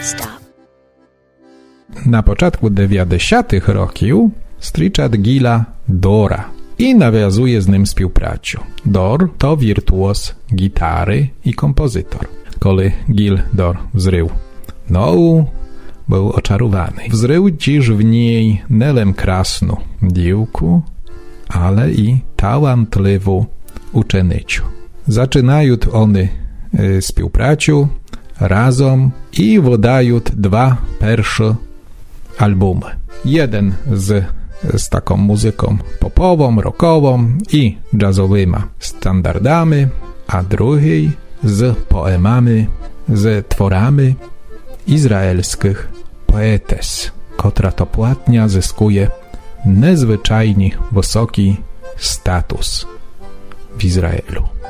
stop. Na początku 90-tych rokів зустрічать Gila Dora i nawiązuje z nim współpracę. Dor to wirtuos gitary i kompozytor. Kiedy Gil Dor wzrył był oczarowany. Wzrył dziś w niej nelem krasnu dziewku, ale i talantliwą uczennicę. Zaczynają one współpracę razem i wydają 2 pierwsze albumy. Jeden z taką muzyką popową, rockową i jazzowymi standardami, a drugi z poemami, z tworami izraelskich poetes, która to płatnia zyskuje niezwyczajnie wysoki status w Izraelu.